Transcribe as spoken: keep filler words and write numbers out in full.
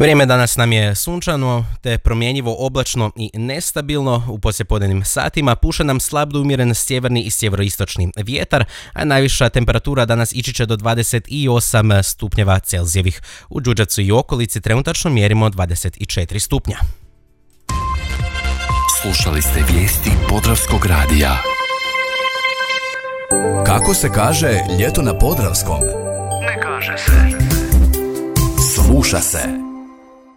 Vrijeme danas nam je sunčano te promjenjivo, oblačno i nestabilno. U poslijepodnevnim satima puše nam slab do umjeren sjeverni i sjeveroistočni vjetar, a najviša temperatura danas ići će do dvadeset osam stupnjeva Celzijevih. U Đurđevcu i okolici trenutačno mjerimo dvadeset četiri stupnja. Slušali ste vijesti Podravskog radija. Kako se kaže ljeto na Podravskom? Ne kaže se. Sluša se.